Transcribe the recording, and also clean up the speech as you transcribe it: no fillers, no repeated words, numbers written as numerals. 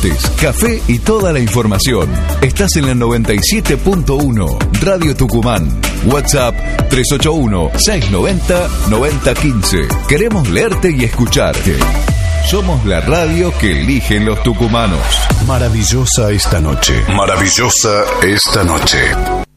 Café y toda la información. Estás en la 97.1 Radio Tucumán. WhatsApp 381-690-9015. Queremos leerte y escucharte. Somos la radio que eligen los tucumanos. Maravillosa esta noche. Maravillosa esta noche.